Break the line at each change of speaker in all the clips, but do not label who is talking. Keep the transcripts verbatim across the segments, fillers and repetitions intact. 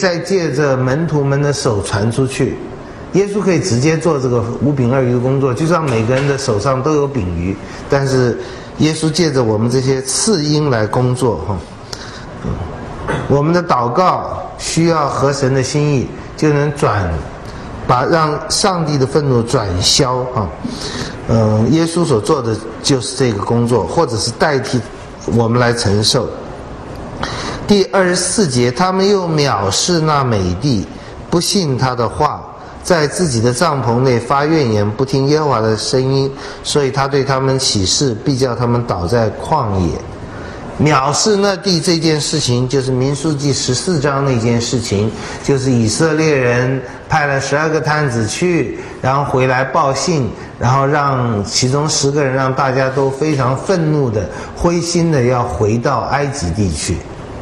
再借着门徒们的手传出去。耶稣可以直接做这个五饼二鱼的工作，就像每个人的手上都有饼鱼，但是耶稣借着我们这些次音来工作哈。我们的祷告需要合神的心意，就能转把让上帝的愤怒转消啊。嗯，耶稣所做的就是这个工作，或者是代替我们来承受。第二十四节，他们又藐视那美地，不信他的话，在自己的帐篷内发怨言，不听耶和华的声音，所以他对他们起誓，必叫他们倒在旷野。藐视那地这件事情，就是民数记十四章那件事情，就是以色列人派了十二个探子去，然后回来报信，然后让其中十个人让大家都非常愤怒的、灰心的要回到埃及地去。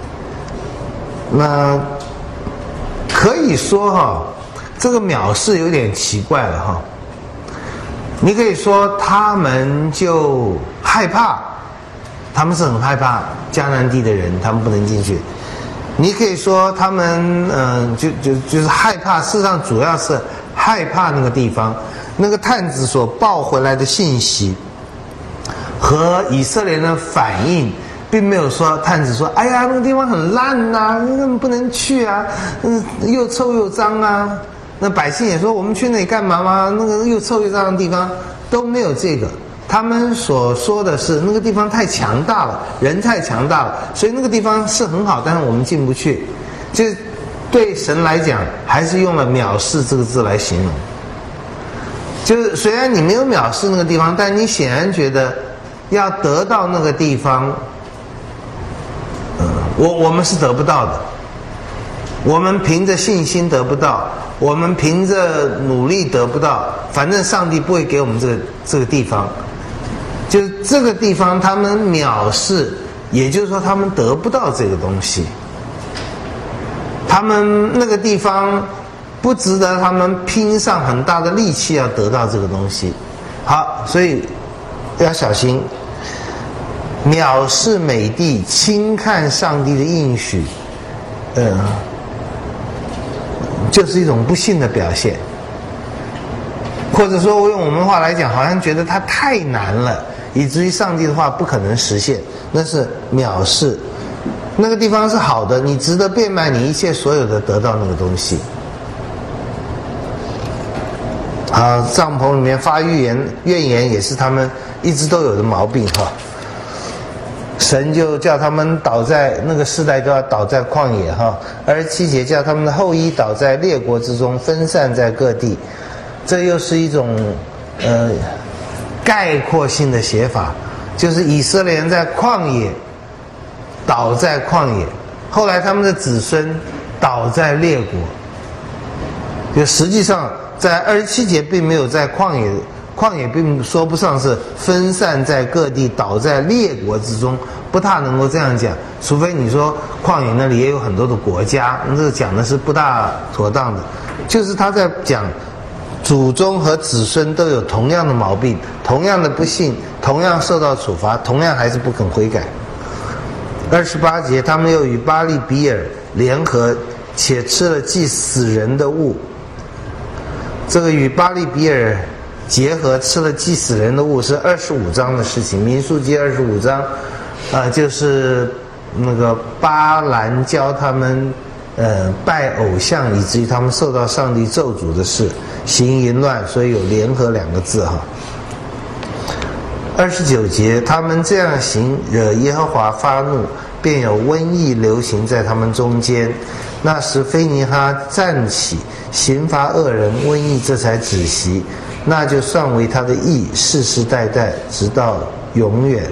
那可以说哈，这个藐视有点奇怪了哈。你可以说他们就害怕，他们是很害怕迦南地的人，他们不能进去。你可以说他们嗯、呃，就就就是害怕，事实上主要是害怕那个地方，那个探子所报回来的信息和以色列人的反应，并没有说探子说，哎呀，那个地方很烂呐、啊，那不能去啊，嗯，又臭又脏啊。那百姓也说，我们去那里干嘛吗？那个又臭又脏的地方都没有这个。他们所说的是那个地方太强大了，人太强大了，所以那个地方是很好，但是我们进不去。就对神来讲，还是用了藐视这个字来形容。就是虽然你没有藐视那个地方，但你显然觉得要得到那个地方，嗯，我我们是得不到的。我们凭着信心得不到，我们凭着努力得不到，反正上帝不会给我们这个这个地方。就是这个地方他们藐视，也就是说他们得不到这个东西，他们那个地方不值得他们拼上很大的力气要得到这个东西。好，所以要小心，藐视美地，轻看上帝的应许，呃，就是一种不信的表现。或者说用我们话来讲，好像觉得它太难了，以至于上帝的话不可能实现，那是藐视。那个地方是好的，你值得变卖你一切所有的得到那个东西。啊，帐篷里面发怨言，怨言也是他们一直都有的毛病哈。神就叫他们倒在那个世代都要倒在旷野哈。二十七节叫他们的后裔倒在列国之中，分散在各地。这又是一种呃概括性的写法，就是以色列人在旷野倒在旷野，后来他们的子孙倒在列国。就实际上在二十七节并没有在旷野，旷野并说不上是分散在各地，倒在列国之中，不大能够这样讲，除非你说旷野那里也有很多的国家，这个讲的是不大妥当的。就是他在讲祖宗和子孙都有同样的毛病，同样的不信，同样受到处罚，同样还是不肯悔改。二十八节，他们又与巴利比尔联合，且吃了祭死人的物。这个与巴利比尔结合吃了祭死人的物是二十五章的事情，民数记二十五章，呃，就是那个巴兰教他们呃拜偶像，以至于他们受到上帝咒诅的事，行淫乱，所以有联合两个字哈。二十九节，他们这样行，惹耶和华发怒，便有瘟疫流行在他们中间。那时非尼哈站起，刑罚恶人，瘟疫这才止息，那就算为他的义，世世代代直到永远。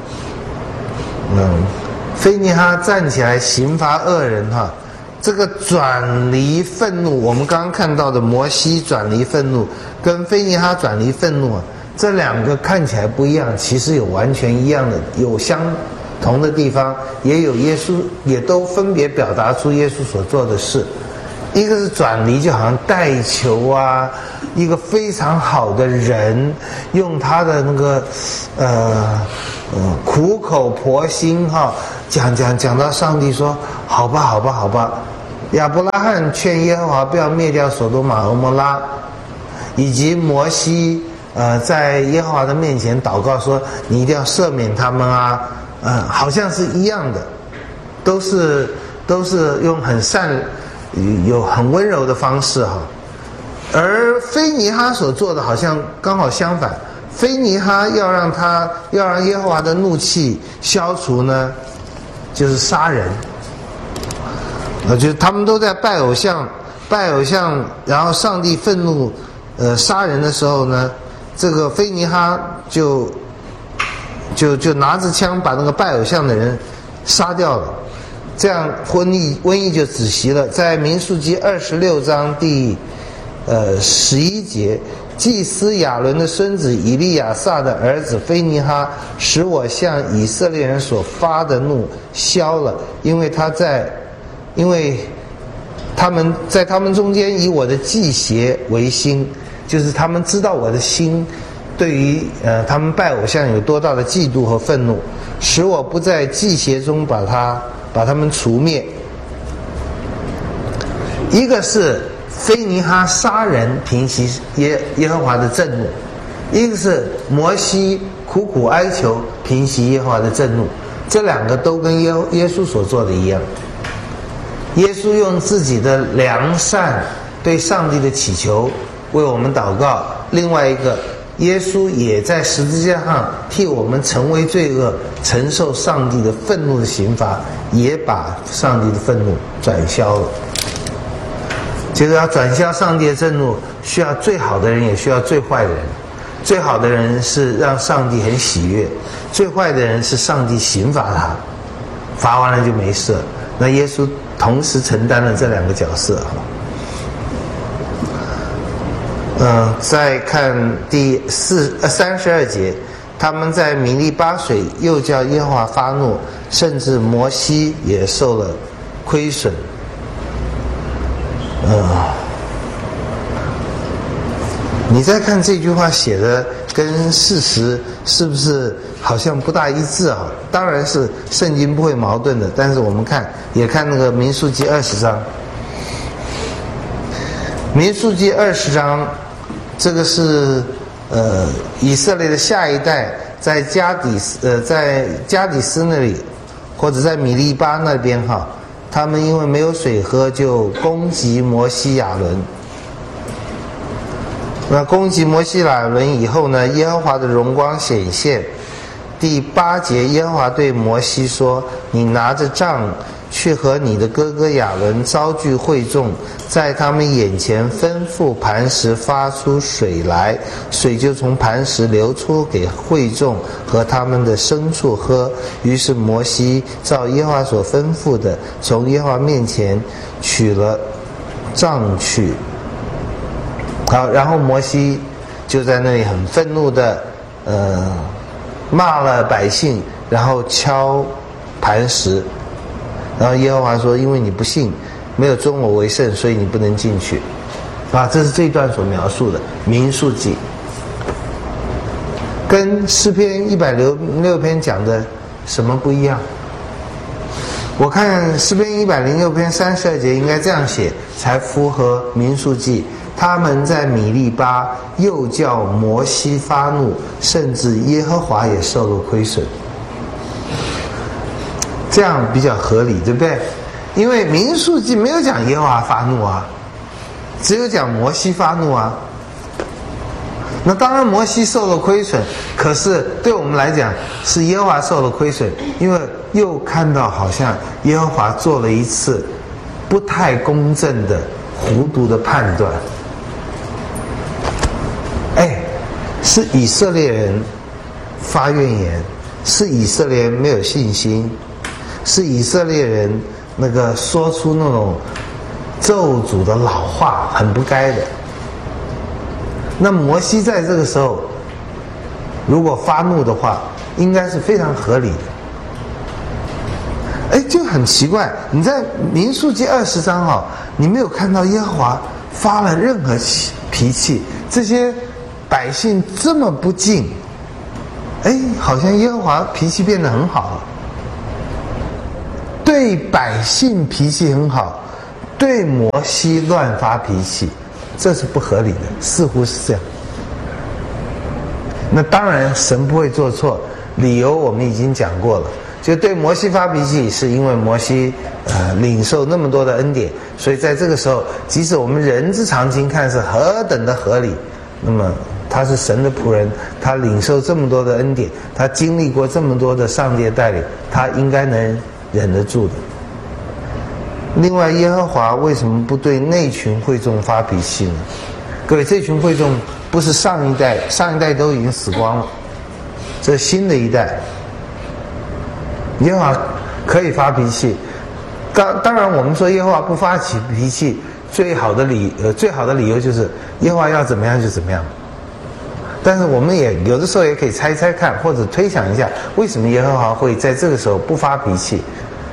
嗯，非尼哈站起来刑罚恶人哈，这个转离愤怒，我们刚刚看到的摩西转离愤怒跟非尼哈转离愤怒啊，这两个看起来不一样，其实有完全一样的，有相同的地方，也有耶稣，也都分别表达出耶稣所做的事。一个是转离，就好像代求啊，一个非常好的人，用他的那个呃呃苦口婆心哈，讲讲讲到上帝说好吧好吧好吧， 亚伯拉罕劝耶和华不要灭掉所多玛俄摩拉，以及摩西呃在耶和华的面前祷告说你一定要赦免他们啊，呃好像是一样的，都是都是用很善有很温柔的方式哈。而非尼哈所做的好像刚好相反，非尼哈要让他要让耶和华的怒气消除呢，就是杀人。呃，就是他们都在拜偶像，拜偶像，然后上帝愤怒，呃，杀人的时候呢，这个非尼哈就就就拿着枪把那个拜偶像的人杀掉了，这样瘟疫瘟疫就止息了。在民数记二十六章第呃十一节，祭司亚伦的孙子以利亚撒的儿子非尼哈，使我向以色列人所发的怒消了，因为他在。因为他们在他们中间以我的祭邪为心，就是他们知道我的心对于呃他们拜偶像有多大的嫉妒和愤怒，使我不在祭邪中把他把他们除灭。一个是非尼哈杀人平息耶耶和华的震怒，一个是摩西苦苦哀求平息耶和华的震怒，这两个都跟耶耶稣所做的一样。耶稣用自己的良善对上帝的祈求为我们祷告，另外一个耶稣也在十字架上替我们成为罪恶，承受上帝的愤怒的刑罚，也把上帝的愤怒转消了。其实要转消上帝的震怒，需要最好的人，也需要最坏的人。最好的人是让上帝很喜悦，最坏的人是上帝刑罚他，罚完了就没事了。那耶稣同时承担了这两个角色。嗯、呃，再看第四呃三十二节，他们在米利巴水又叫耶和华发怒，甚至摩西也受了亏损。嗯、呃，你再看这句话写的跟事实是不是好像不大一致啊？当然是圣经不会矛盾的，但是我们看也看那个民数记二十章，民数记二十章，这个是呃以色列的下一代在加底斯呃在加底斯那里，或者在米利巴那边哈，他们因为没有水喝，就攻击摩西亚伦。那攻击摩西亚伦以后呢，耶和华的荣光显现。第八节，耶和华对摩西说：你拿着杖去和你的哥哥亚伦招聚会众，在他们眼前吩咐磐石发出水来，水就从磐石流出给会众和他们的牲畜喝。于是摩西照耶和华所吩咐的，从耶和华面前取了杖去。好，然后摩西就在那里很愤怒的呃骂了百姓，然后敲磐石，然后耶和华说：因为你不信，没有尊我为圣，所以你不能进去。啊，这是这一段所描述的民数记，跟诗篇一百零六篇讲的什么不一样？我看诗篇一百零六篇三十二节应该这样写，才符合民数记。他们在米利巴又叫摩西发怒，甚至耶和华也受了亏损。这样比较合理，对不对？因为民数记没有讲耶和华发怒啊，只有讲摩西发怒啊。那当然摩西受了亏损，可是对我们来讲是耶和华受了亏损，因为又看到好像耶和华做了一次不太公正的糊涂的判断。哎，是以色列人发怨言，是以色列人没有信心，是以色列人那个说出那种咒诅的老话，很不该的。那摩西在这个时候如果发怒的话，应该是非常合理的。哎，就很奇怪，你在民数记二十章啊，你没有看到耶和华发了任何脾气，这些百姓这么不敬，哎，好像耶和华脾气变得很好了，对百姓脾气很好， 对摩西乱发脾气，这是不合理的，似乎是这样。那当然神不会做错，理由我们已经讲过了，就对摩西发脾气是因为摩西呃领受那么多的恩典，所以在这个时候，即使我们人之常情看是何等的合理，那么他是神的仆人，他领受这么多的恩典，他经历过这么多的上帝的带领，他应该能忍得住的。另外，耶和华为什么不对那群会众发脾气呢？各位，这群会众不是上一代，上一代都已经死光了，这新的一代，耶和华可以发脾气。当当然，我们说耶和华不发起脾气，最好的理呃最好的理由就是耶和华要怎么样就怎么样。但是我们也有的时候也可以猜猜看，或者推想一下，为什么耶和华会在这个时候不发脾气？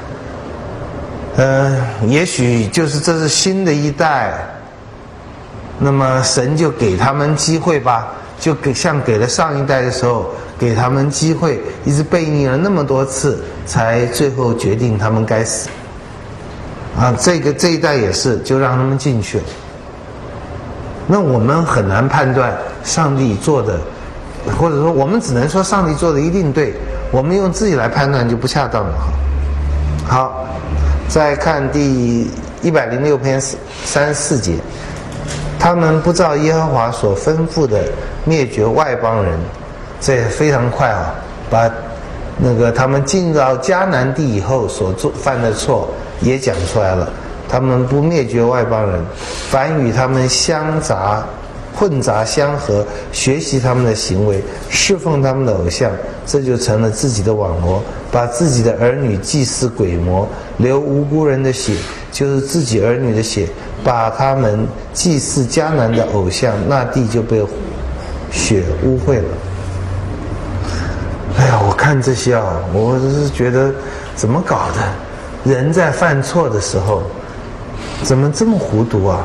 呃，也许就是这是新的一代，那么神就给他们机会吧，就给像给了上一代的时候，给他们机会，一直背逆了那么多次，才最后决定他们该死。啊，这个这一代也是，就让他们进去了。那我们很难判断上帝做的，或者说我们只能说上帝做的一定对，我们用自己来判断就不恰当了。好，再看第一百零六篇三十四节，他们不照耶和华所吩咐的灭绝外邦人，这也非常快啊，把那个他们进到迦南地以后所做犯的错也讲出来了。他们不灭绝外邦人，反与他们相杂混杂相合，学习他们的行为，侍奉他们的偶像，这就成了自己的网罗，把自己的儿女祭祀鬼魔，流无辜人的血，就是自己儿女的血，把他们祭祀迦南的偶像，那地就被血污秽了。哎呀，我看这些啊，我是觉得怎么搞的？人在犯错的时候怎么这么糊涂啊？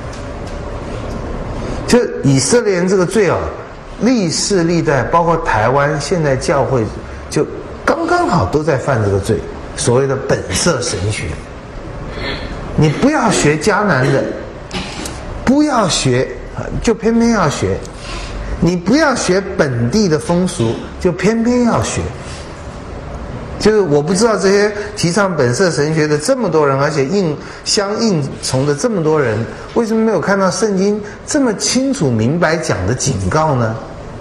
就以色列人这个罪啊，历世历代，包括台湾现在教会，就刚刚好都在犯这个罪，所谓的本色神学。你不要学迦南的，不要学，就偏偏要学；你不要学本地的风俗，就偏偏要学。就是我不知道这些提倡本色神学的这么多人，而且应相应从的这么多人，为什么没有看到圣经这么清楚明白讲的警告呢？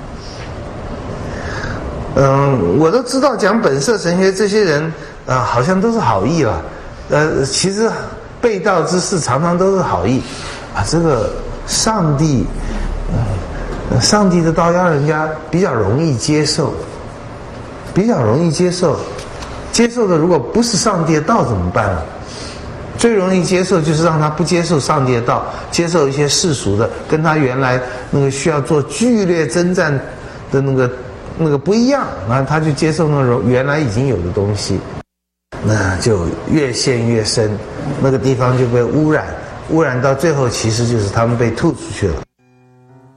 嗯，我都知道讲本色神学这些人啊、呃，好像都是好意了。呃，其实背道之事常常都是好意啊。这个上帝，呃，上帝的道要人家比较容易接受，比较容易接受。接受的如果不是上帝的道怎么办啊？最容易接受就是让他不接受上帝的道，接受一些世俗的，跟他原来那个需要做剧烈征战的那个那个不一样，然后他就接受那种原来已经有的东西，那就越陷越深，那个地方就被污染，污染到最后其实就是他们被吐出去了。